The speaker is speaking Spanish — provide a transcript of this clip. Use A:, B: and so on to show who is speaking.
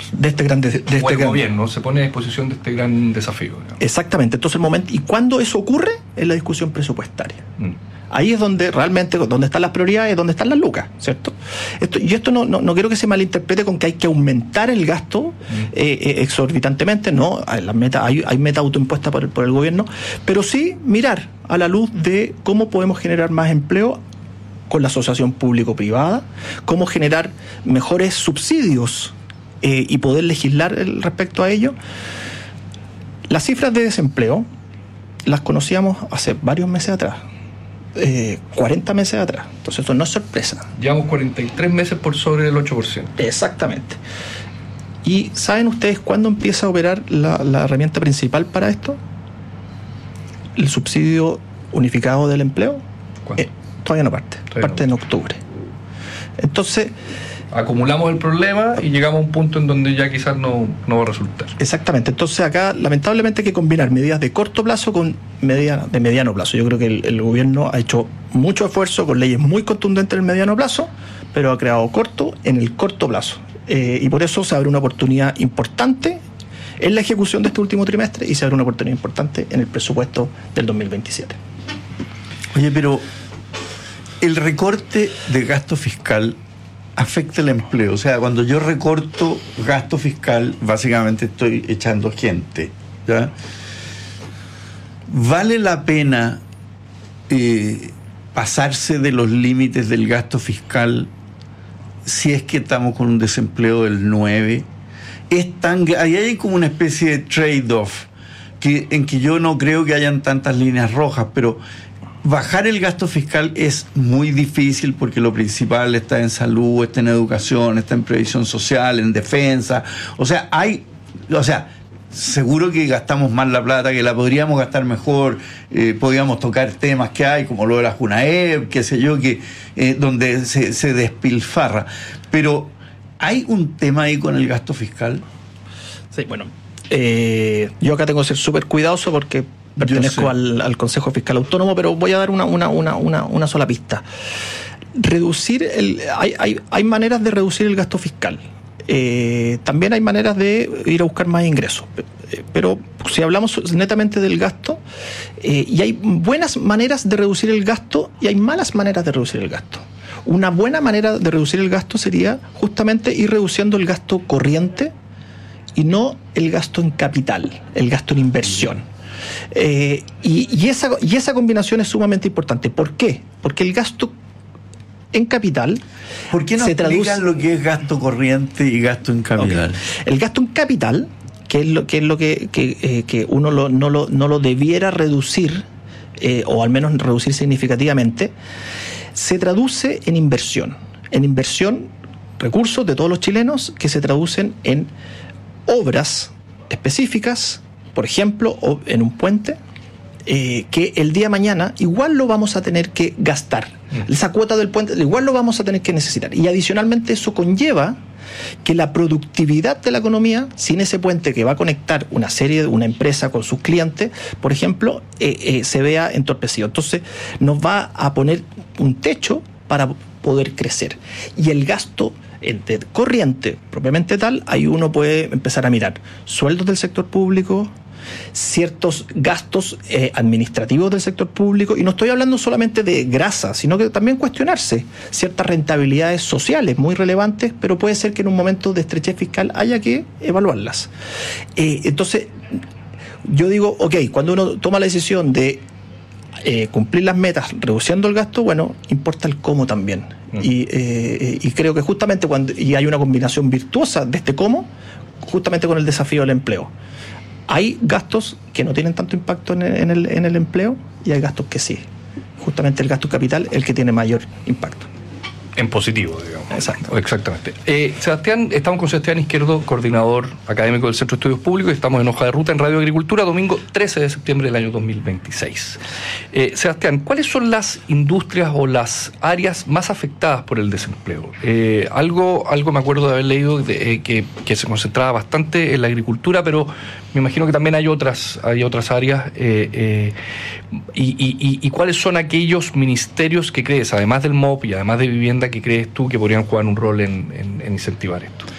A: de este gran
B: gobierno se pone a disposición de este gran desafío, digamos.
A: Exactamente. Entonces el momento, y cuando eso ocurre, es la discusión presupuestaria. Ahí es donde realmente, donde están las prioridades, donde están las lucas, ¿cierto? Esto no quiero que se malinterprete con que hay que aumentar el gasto exorbitantemente, no, hay meta autoimpuesta por el gobierno, pero sí mirar a la luz de cómo podemos generar más empleo con la asociación público-privada, cómo generar mejores subsidios y poder legislar respecto a ello. Las cifras de desempleo las conocíamos hace varios meses atrás. 40 meses atrás. Entonces esto no es sorpresa.
B: Llevamos 43 meses por sobre el 8%.
A: Exactamente. ¿Y saben ustedes cuándo empieza a operar la herramienta principal para esto? El subsidio unificado del empleo. Todavía no parte. Parte en octubre. Entonces
B: acumulamos el problema y llegamos a un punto en donde ya quizás no va a resultar.
A: Exactamente. Entonces acá lamentablemente hay que combinar medidas de corto plazo con medidas de mediano plazo. Yo creo que el gobierno ha hecho mucho esfuerzo con leyes muy contundentes en el mediano plazo, pero ha creado corto en el corto plazo. Y por eso se abre una oportunidad importante en la ejecución de este último trimestre y se abre una oportunidad importante en el presupuesto del 2027.
C: Oye, pero el recorte de gasto fiscal afecta el empleo. O sea, cuando yo recorto gasto fiscal, básicamente estoy echando gente, ¿ya? ¿Vale la pena pasarse de los límites del gasto fiscal si es que estamos con un desempleo del 9%? Ahí hay como una especie de trade-off en que yo no creo que hayan tantas líneas rojas, pero bajar el gasto fiscal es muy difícil porque lo principal está en salud, está en educación, está en previsión social, en defensa. O sea, seguro que gastamos más la plata, que la podríamos gastar mejor, podríamos tocar temas que hay, como lo de la Junaep, qué sé yo, donde se despilfarra. Pero ¿hay un tema ahí con el gasto fiscal?
A: Sí, bueno, yo acá tengo que ser súper cuidadoso porque pertenezco al Consejo Fiscal Autónomo, pero voy a dar una sola pista. Hay maneras de reducir el gasto fiscal. También hay maneras de ir a buscar más ingresos. Pero si hablamos netamente del gasto, y hay buenas maneras de reducir el gasto y hay malas maneras de reducir el gasto. Una buena manera de reducir el gasto sería justamente ir reduciendo el gasto corriente y no el gasto en capital, el gasto en inversión. Y esa combinación es sumamente importante. ¿Por qué? Porque el gasto en capital...
C: ¿Por qué no
A: se
C: explican
A: traduce
C: lo que es gasto corriente y gasto en capital?
A: Okay. El gasto en capital, que es lo que uno no lo debiera reducir, o al menos reducir significativamente, se traduce en inversión. En inversión, recursos de todos los chilenos que se traducen en obras específicas, por ejemplo, en un puente, que el día de mañana igual lo vamos a tener que gastar. Esa cuota del puente igual lo vamos a tener que necesitar. Y adicionalmente eso conlleva que la productividad de la economía, sin ese puente que va a conectar una empresa con sus clientes, por ejemplo, se vea entorpecido. Entonces nos va a poner un techo para poder crecer. Y el gasto corriente, propiamente tal, ahí uno puede empezar a mirar sueldos del sector público, ciertos gastos administrativos del sector público, y no estoy hablando solamente de grasa, sino que también cuestionarse ciertas rentabilidades sociales muy relevantes, pero puede ser que en un momento de estrechez fiscal haya que evaluarlas. Entonces, yo digo, cuando uno toma la decisión de cumplir las metas reduciendo el gasto, bueno, importa el cómo también. Y creo que justamente y hay una combinación virtuosa de este cómo, justamente con el desafío del empleo. Hay gastos que no tienen tanto impacto en el empleo y hay gastos que sí. Justamente el gasto capital es el que tiene mayor impacto.
B: En positivo, digamos.
A: Exacto.
B: Exactamente. Sebastián, estamos con Sebastián Izquierdo, coordinador académico del Centro de Estudios Públicos, y estamos en Hoja de Ruta en Radio Agricultura, domingo 13 de septiembre del año 2026. Sebastián, ¿cuáles son las industrias o las áreas más afectadas por el desempleo? Algo me acuerdo de haber leído que se concentraba bastante en la agricultura, pero me imagino que también hay otras áreas. ¿Y cuáles son aquellos ministerios que crees, además del MOP y además de vivienda, que crees tú que podrían jugar un rol en incentivar esto?